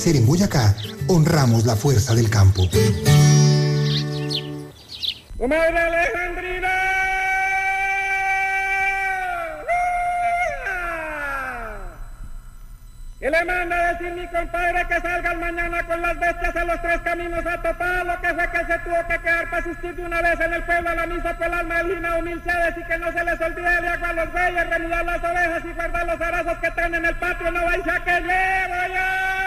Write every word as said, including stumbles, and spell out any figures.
amanecer en Boyacá, honramos la fuerza del campo. ¡Tu madre Alejandrina! ¿Qué le manda a decir mi compadre que salgan mañana con las bestias a los tres caminos a topar? Lo que fue que se tuvo que quedar para asistir de una vez en el pueblo a la misa por el alma del Gina Humilcedes y que no se les olvide de agua a los bueyes, remudar las ovejas y guardar los arazos que traen en el patio, no vais a que llevo ya.